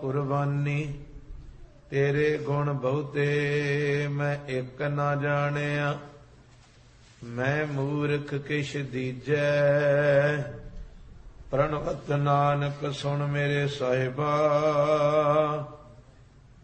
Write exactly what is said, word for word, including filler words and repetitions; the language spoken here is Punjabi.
ਕੁਰਬਾਨੀ। ਤੇਰੇ ਗੁਣ ਬਹੁਤੇ ਮੈਂ ਇੱਕ ਨਾ ਜਾਣਿਆ, ਮੈਂ ਮੂਰਖ ਕਿਛ ਦੀਜੈ। ਪ੍ਰਣਵਤ ਨਾਨਕ ਸੁਣ ਮੇਰੇ ਸਾਹਿਬਾ,